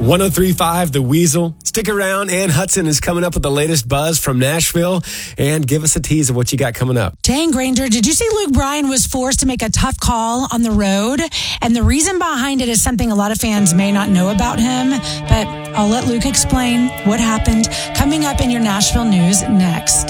103.5 The Weasel. Stick around. Ann Hudson is coming up with the latest buzz from Nashville. And give us a tease of what you got coming up. Dang, Granger, did you see Luke Bryan was forced to make a tough call on the road? And the reason behind it is something a lot of fans may not know about him. But I'll let Luke explain what happened. Coming up in your Nashville news next.